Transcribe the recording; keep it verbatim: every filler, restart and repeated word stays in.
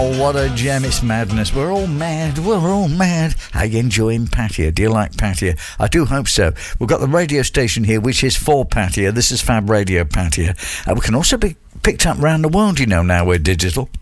Oh, what a gem. It's madness. We're all mad. We're all mad. Are you enjoying Pattaya? Do you like Pattaya? I do hope so. We've got the radio station here, which is for Pattaya. This is Fab Radio Pattaya. Uh, we can also be picked up around the world, you know, now we're digital.